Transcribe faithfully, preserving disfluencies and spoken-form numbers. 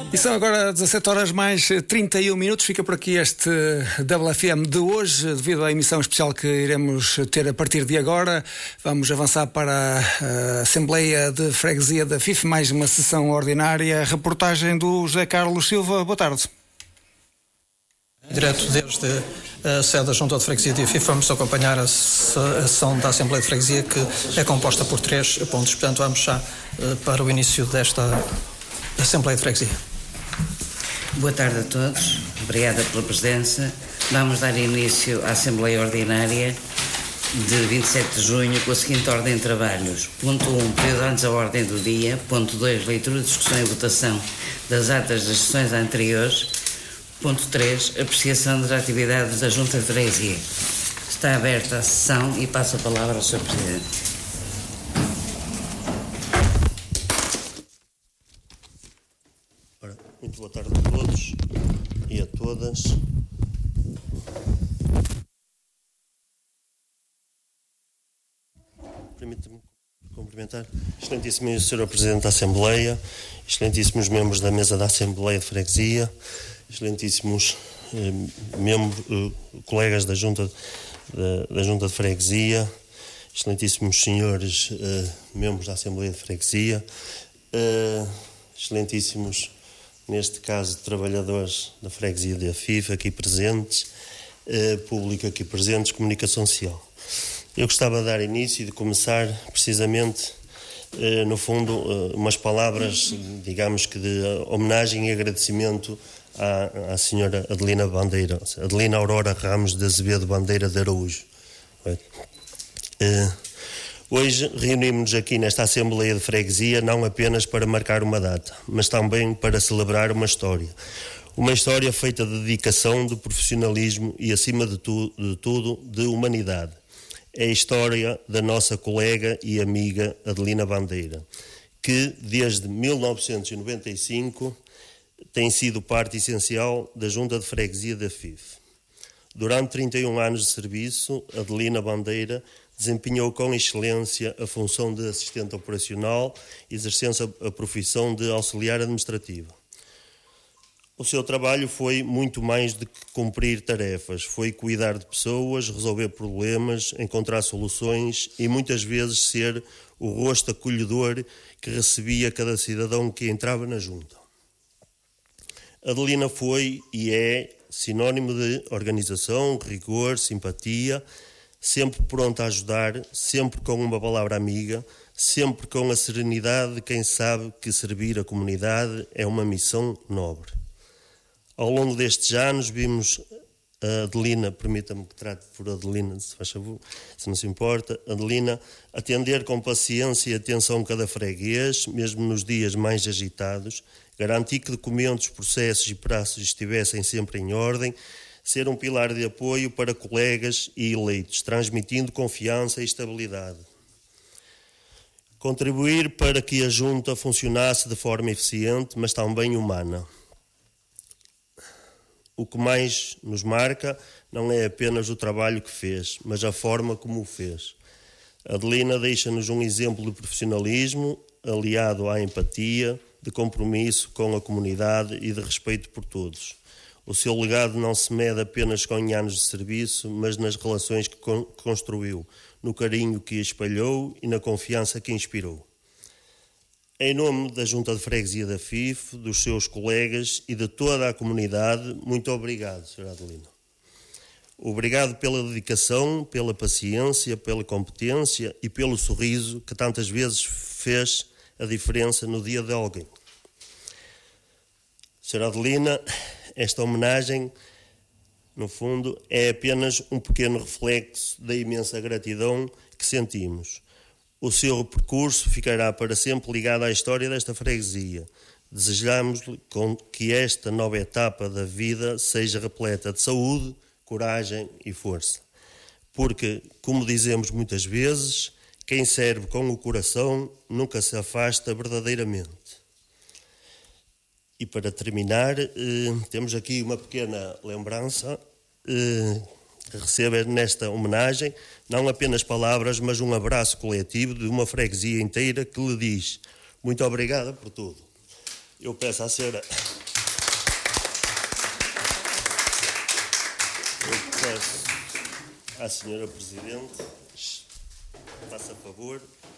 E são agora dezassete horas mais trinta e um minutos. Fica por aqui este W F M de hoje, devido à emissão especial que iremos ter a partir de agora. Vamos avançar para a Assembleia de Freguesia da F I F, mais uma sessão ordinária. Reportagem do José Carlos Silva. Boa tarde. Direto desde a sede da Junta de Freguesia de F I F, vamos acompanhar a sessão da Assembleia de Freguesia, que é composta por três pontos. Portanto, vamos já para o início desta Assembleia de Freguesia. Boa tarde a todos, obrigada pela presença. Vamos dar início à Assembleia Ordinária de vinte e sete de junho com a seguinte ordem de trabalhos. Ponto um, prioridades à ordem do dia. Ponto dois, leitura, discussão e votação das atas das sessões anteriores. Ponto três, apreciação das atividades da Junta de Freguesia. Está aberta a sessão e passo a palavra ao senhor Presidente. Muito boa tarde a todos e a todas. Permita-me cumprimentar excelentíssimo senhor Presidente da Assembleia, excelentíssimos membros da mesa da Assembleia de Freguesia, excelentíssimos eh, membros, eh, colegas da Junta, da, da Junta de Freguesia, excelentíssimos senhores eh, membros da Assembleia de Freguesia, eh, excelentíssimos, neste caso, trabalhadores da Freguesia da F I F aqui presentes, eh, público aqui presentes, comunicação social. Eu gostava de dar início e de começar precisamente, eh, no fundo, eh, umas palavras, digamos que de homenagem e agradecimento à, à senhora Adelina Bandeira, Adelina Aurora Ramos de Azevedo Bandeira de Araújo. Eh, Hoje reunimos-nos aqui nesta Assembleia de Freguesia não apenas para marcar uma data, mas também para celebrar uma história. Uma história feita de dedicação, de profissionalismo e, acima de, tu, de tudo, de humanidade. É a história da nossa colega e amiga Adelina Bandeira, que desde mil novecentos e noventa e cinco tem sido parte essencial da Junta de Freguesia da F I F. Durante trinta e um anos de serviço, Adelina Bandeira desempenhou com excelência a função de assistente operacional, exercendo a profissão de auxiliar administrativo. O seu trabalho foi muito mais do que cumprir tarefas, foi cuidar de pessoas, resolver problemas, encontrar soluções e muitas vezes ser o rosto acolhedor que recebia cada cidadão que entrava na junta. Adelina foi e é sinónimo de organização, rigor, simpatia, sempre pronto a ajudar, sempre com uma palavra amiga, sempre com a serenidade de quem sabe que servir a comunidade é uma missão nobre. Ao longo destes anos vimos a Adelina, permita-me que trate por Adelina, se faz favor, se não se importa, Adelina atender com paciência e atenção cada freguês, mesmo nos dias mais agitados, garantir que documentos, processos e prazos estivessem sempre em ordem, ser um pilar de apoio para colegas e eleitos, transmitindo confiança e estabilidade. Contribuir para que a Junta funcionasse de forma eficiente, mas também humana. O que mais nos marca não é apenas o trabalho que fez, mas a forma como o fez. Adelina deixa-nos um exemplo de profissionalismo, aliado à empatia, de compromisso com a comunidade e de respeito por todos. O seu legado não se mede apenas com anos de serviço, mas nas relações que construiu, no carinho que espalhou e na confiança que inspirou. Em nome da Junta de Freguesia da F I F, dos seus colegas e de toda a comunidade, muito obrigado, senhora Adelina. Obrigado pela dedicação, pela paciência, pela competência e pelo sorriso que tantas vezes fez a diferença no dia de alguém. Senhora Adelina, esta homenagem, no fundo, é apenas um pequeno reflexo da imensa gratidão que sentimos. O seu percurso ficará para sempre ligado à história desta freguesia. Desejamos-lhe que esta nova etapa da vida seja repleta de saúde, coragem e força. Porque, como dizemos muitas vezes, quem serve com o coração nunca se afasta verdadeiramente. E para terminar, eh, temos aqui uma pequena lembrança eh, que recebe nesta homenagem, não apenas palavras, mas um abraço coletivo de uma freguesia inteira que lhe diz muito obrigada por tudo. Eu peço à senhora Peço à senhora Presidente, faça favor.